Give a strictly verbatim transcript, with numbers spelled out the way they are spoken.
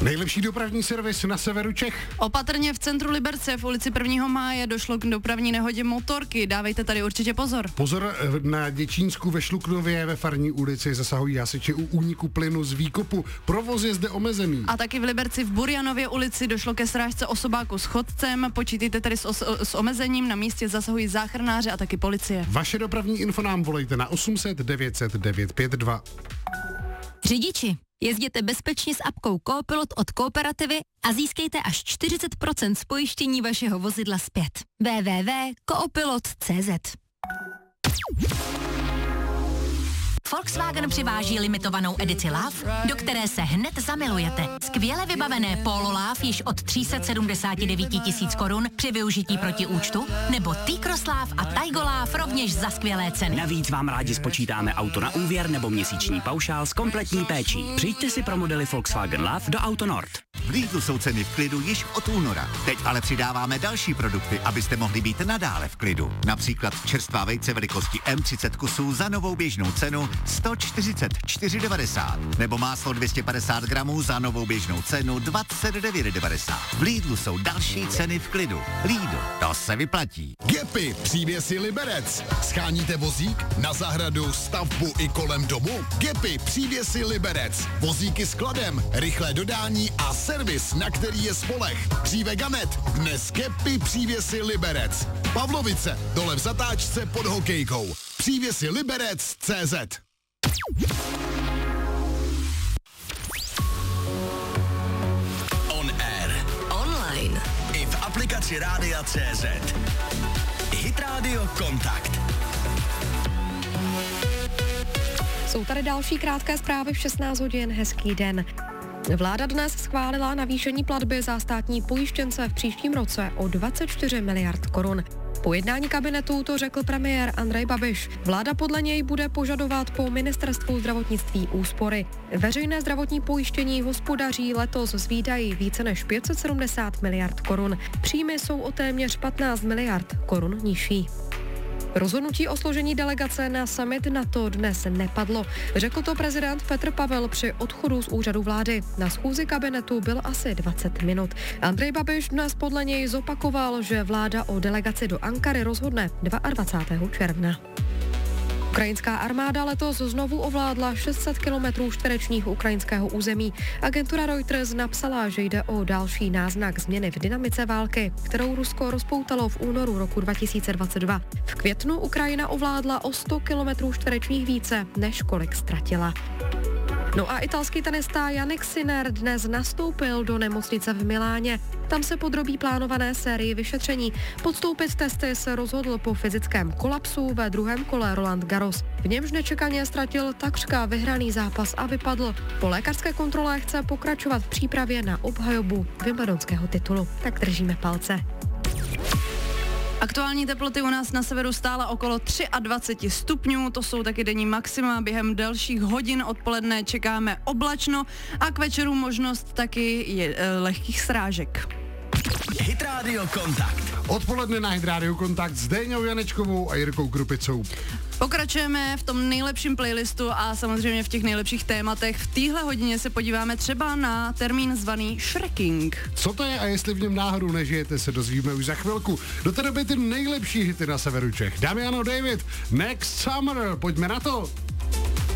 Nejlepší dopravní servis na severu Čech. Opatrně v centru Liberce v ulici prvního máje došlo k dopravní nehodě motorky. Dávejte tady určitě pozor. Pozor, na Děčínsku ve Šluknově ve Farní ulici zasahují hasiči u úniku plynu z výkopu. Provoz je zde omezený. A taky v Liberci v Burjanově ulici došlo ke srážce osobáku s chodcem. Počítejte tady s, os- s omezením, na místě zasahují záchranáři a taky policie. Vaše dopravní info nám volejte na osm set devět set devět pět dva. Řidiči, jezděte bezpečně s apkou Coopilot od Kooperativy a získejte až čtyřicet procent z pojištění vašeho vozidla zpět. w w w tečka coopilot tečka c z Volkswagen přiváží limitovanou edici Love, do které se hned zamilujete. Skvěle vybavené Polo Love již od tři sta sedmdesát devět tisíc korun při využití proti účtu, nebo T-Cross Love a Taigo Love rovněž za skvělé ceny. Navíc vám rádi spočítáme auto na úvěr nebo měsíční paušál s kompletní péčí. Přijďte si pro modely Volkswagen Love do Auto Nord. V Lidlu jsou ceny v klidu již od února. Teď ale přidáváme další produkty, abyste mohli být nadále v klidu. Například čerstvá vejce velikosti M třicet kusů za novou běžnou cenu sto čtyřicet čtyři devadesát. Nebo máslo dvě stě padesát gramů za novou běžnou cenu dvacet devět devadesát. V Lidlu jsou další ceny v klidu. Lidl, to se vyplatí. Gepy, přívěsy Liberec. Scháníte vozík na zahradu, stavbu i kolem domu? Gepy, přívěsy Liberec. Vozíky s kladem, rychlé dodání a servis, na který je spoleh. Dříve Ganet, dnes Gepy, přívěsy Liberec. Pavlovice, dole v zatáčce pod hokejkou. Přívěsy Liberec tečka cé zet. On air. Online. I v aplikaci Rádia tečka cé zet. Hit Radio Kontakt. Jsou tady další krátké zprávy v šestnáct hodin. Hezký den. Vláda dnes schválila navýšení platby za státní pojištěnce v příštím roce o dvacet čtyři miliard korun. Po jednání kabinetu to řekl premiér Andrej Babiš. Vláda podle něj bude požadovat po ministerstvu zdravotnictví úspory. Veřejné zdravotní pojištění hospodaří letos s výdaji více než pět set sedmdesát miliard korun. Příjmy jsou o téměř patnáct miliard korun nižší. Rozhodnutí o složení delegace na summit NATO dnes nepadlo. Řekl to prezident Petr Pavel při odchodu z úřadu vlády. Na schůzi kabinetu byl asi dvacet minut. Andrej Babiš dnes podle něj zopakoval, že vláda o delegaci do Ankary rozhodne dvacátého druhého června. Ukrajinská armáda letos znovu ovládla šest set kilometrů čtverečních ukrajinského území. Agentura Reuters napsala, že jde o další náznak změny v dynamice války, kterou Rusko rozpoutalo v únoru roku dva tisíce dvacet dva. V květnu Ukrajina ovládla o sto kilometrů čtverečních více, než kolik ztratila. No a italský tenista Jannik Sinner dnes nastoupil do nemocnice v Miláně. Tam se podrobí plánované sérii vyšetření. Podstoupit testy se rozhodl po fyzickém kolapsu ve druhém kole Roland Garros. V němž nečekaně ztratil takřka vyhraný zápas a vypadl. Po lékařské kontrole chce pokračovat v přípravě na obhajobu wimbledonského titulu. Tak držíme palce. Aktuální teploty u nás na severu stále okolo dvacet tři stupňů, to jsou taky denní maxima, během delších hodin odpoledne čekáme oblačno a k večeru možnost taky je, e, lehkých srážek. Hit Radio Kontakt. Odpoledne na Hit Radio Kontakt s Déňou Janečkovou a Jirkou Krupicou. Pokračujeme v tom nejlepším playlistu a samozřejmě v těch nejlepších tématech. V téhle hodině se podíváme třeba na termín zvaný Shreking. Co to je a jestli v něm náhodou nežijete, se dozvíme už za chvilku. Do té doby ty nejlepší hity na severu Čech. Dámy ano, David, Next Summer, pojďme na to.